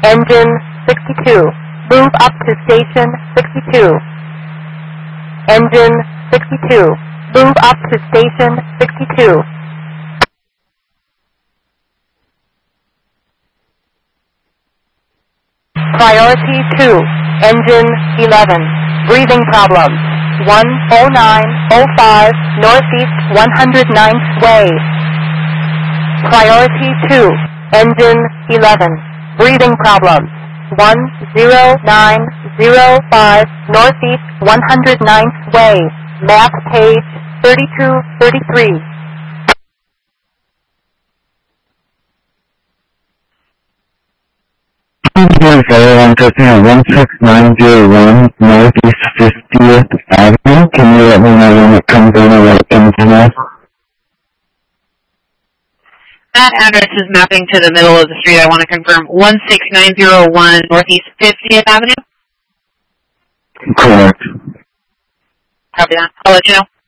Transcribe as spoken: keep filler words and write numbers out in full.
Engine sixty-two. Move up to station sixty-two. Engine sixty-two. Move up to station sixty-two. Priority two. Engine eleven. Breathing problems. one oh nine oh five Northeast one hundred ninth Way. Priority two. Engine eleven. Breathing problems. one oh nine oh five Northeast one hundred ninth Way. Map page thirty-two thirty-three. I'm taking at one six nine zero one Northeast fiftieth Avenue. Can you let me know when it comes in or what engine is? That address is mapping to the middle of the street. I want to confirm one six nine zero one Northeast fiftieth Avenue. Correct. Copy that. I'll let you know.